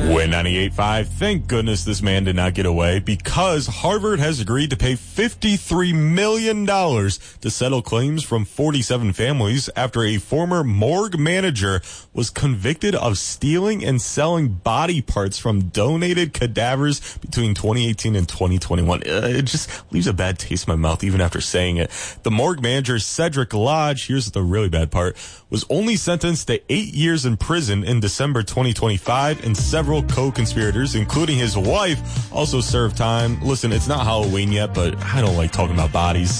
Win 98.5. Thank goodness this man did not get away, because Harvard has agreed to pay $53 million to settle claims from 47 families after a former morgue manager was convicted of stealing and selling body parts from donated cadavers between 2018 and 2021. It just leaves a bad taste in my mouth even after saying it. The morgue manager, Cedric Lodge, here's the really bad part, was only sentenced to 8 years in prison in December 2025, and several co-conspirators, including his wife, also served time. Listen, it's not Halloween yet, but I don't like talking about bodies.